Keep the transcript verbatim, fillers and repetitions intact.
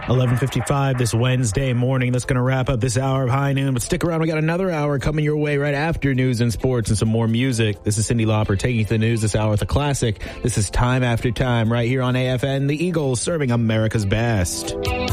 eleven fifty-five this Wednesday morning. That's going to wrap up this hour of High Noon. But stick around. We got another hour coming your way right after news and sports and some more music. This is Cyndi Lauper taking you to the news this hour with a classic. This is Time After Time right here on A F N. The Eagles serving America's best.